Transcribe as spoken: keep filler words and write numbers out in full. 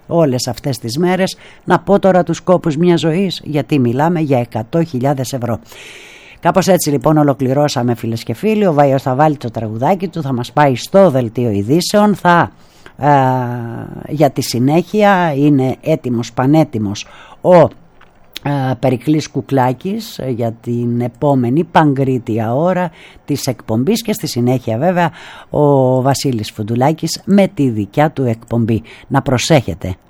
όλες αυτές τις μέρες. Να πω τώρα τους κόπους μιας ζωής, γιατί μιλάμε για εκατό χιλιάδες ευρώ. Κάπως έτσι λοιπόν ολοκληρώσαμε, φίλες και φίλοι. Ο Βάιος θα βάλει το τραγουδάκι του, θα μας πάει στο δελτίο ειδήσεων, θα, ε, για τη συνέχεια είναι έτοιμος, πανέτοιμος ο Περικλής Κουκλάκης για την επόμενη παγκρίτια ώρα της εκπομπής και στη συνέχεια βέβαια ο Βασίλης Φουντουλάκης με τη δικιά του εκπομπή. Να προσέχετε